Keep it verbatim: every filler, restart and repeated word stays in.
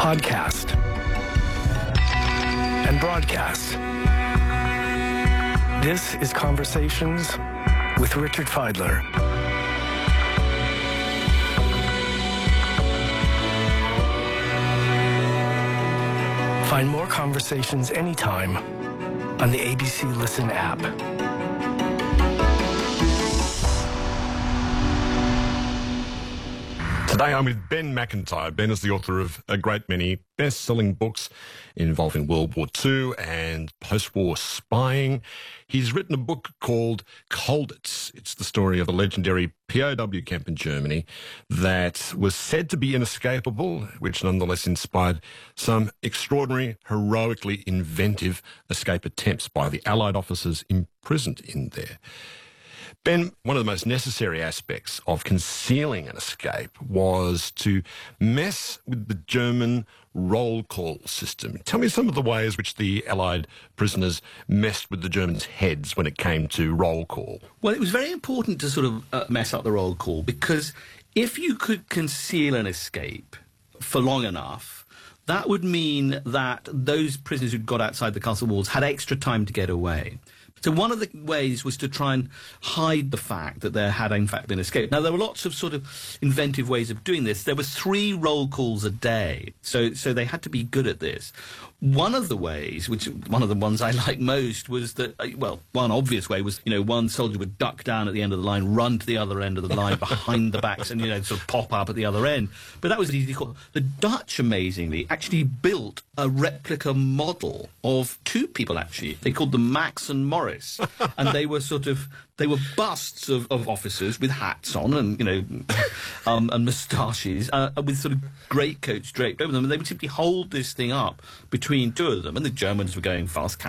podcast, and broadcast. This is Conversations with Richard Fidler. Find more conversations anytime on the A B C Listen app. Today I'm with Ben McIntyre. Ben is the author of a great many best-selling books involving World War Two and post-war spying. He's written a book called Colditz. It's the story of a legendary P O W camp in Germany that was said to be inescapable, which nonetheless inspired some extraordinary, heroically inventive escape attempts by the Allied officers imprisoned in there. Ben, one of the most necessary aspects of concealing an escape was to mess with the German roll call system. Tell me some of the ways which the Allied prisoners messed with the Germans' heads when it came to roll call. Well, it was very important to sort of uh, mess up the roll call, because if you could conceal an escape for long enough, that would mean that those prisoners who'd got outside the castle walls had extra time to get away. So one of the ways was to try and hide the fact that there had, in fact, been escape. Now, there were lots of sort of inventive ways of doing this. There were three roll calls a day, so so they had to be good at this. One of the ways, which one of the ones I like most, was that, well, one obvious way was, you know, one soldier would duck down at the end of the line, run to the other end of the line behind the backs and, you know, sort of pop up at the other end. But that was easy to call. The Dutch, amazingly, actually built a replica model of two people, actually. They called them Max and Morris. And they were sort of, they were busts of, of officers with hats on and, you know, um, and moustaches, uh, with sort of greatcoats draped over them. And they would simply hold this thing up between two of them. And the Germans were going fast